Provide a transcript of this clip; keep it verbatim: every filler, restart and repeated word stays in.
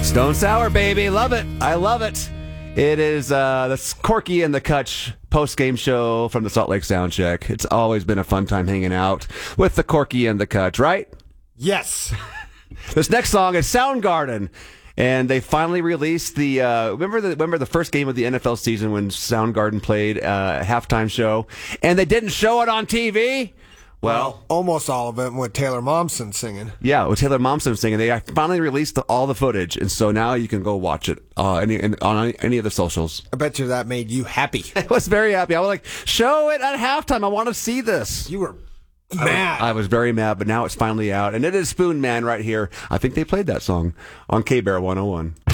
Stone Sour, baby. Love it. I love it. It is uh, the Corky and the Kutch post-game show from the Salt Lake Soundcheck. It's always been a fun time hanging out with the Corky and the Kutch, right? Yes. This next song is Soundgarden. And they finally released the, uh, remember the remember the first game of the N F L season when Soundgarden played uh, a halftime show, and they didn't show it on T V? Well, almost all of it with Taylor Momsen singing. Yeah, with Taylor Momsen singing. They finally released the, all the footage, and so now you can go watch it uh, any, on any of the socials. I bet you that made you happy. I was very happy. I was like, show it at halftime. I want to see this. You were I mad. Was, I was very mad, but now it's finally out, and it is Spoon Man right here. I think they played that song on K-Bear one oh one.